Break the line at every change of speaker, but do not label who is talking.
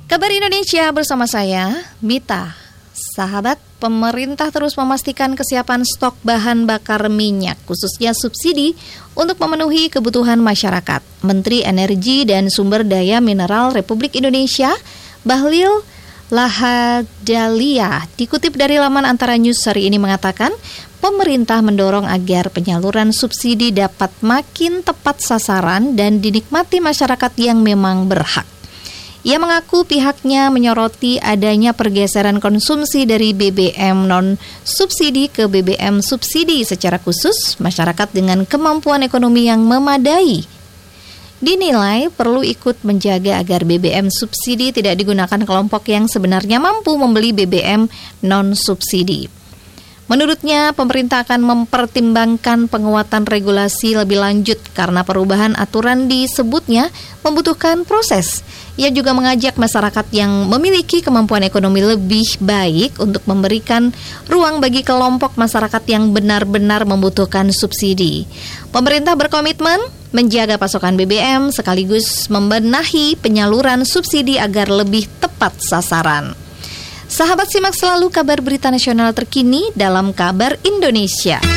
Kabar Indonesia bersama saya, Mita. Sahabat, pemerintah terus memastikan kesiapan stok bahan bakar minyak, khususnya subsidi, untuk memenuhi kebutuhan masyarakat. Menteri Energi dan Sumber Daya Mineral Republik Indonesia, Bahlil Lahadalia, dikutip dari laman Antara News hari ini mengatakan, pemerintah mendorong agar penyaluran subsidi dapat makin tepat sasaran dan dinikmati masyarakat yang memang berhak. Ia mengaku pihaknya menyoroti adanya pergeseran konsumsi dari BBM non-subsidi ke BBM subsidi, secara khusus masyarakat dengan kemampuan ekonomi yang memadai. Dinilai perlu ikut menjaga agar BBM subsidi tidak digunakan kelompok yang sebenarnya mampu membeli BBM non-subsidi. Menurutnya, pemerintah akan mempertimbangkan penguatan regulasi lebih lanjut karena perubahan aturan disebutnya membutuhkan proses. Ia juga mengajak masyarakat yang memiliki kemampuan ekonomi lebih baik untuk memberikan ruang bagi kelompok masyarakat yang benar-benar membutuhkan subsidi. Pemerintah berkomitmen menjaga pasokan BBM sekaligus membenahi penyaluran subsidi agar lebih tepat sasaran. Sahabat, simak selalu kabar berita nasional terkini dalam Kabar Indonesia.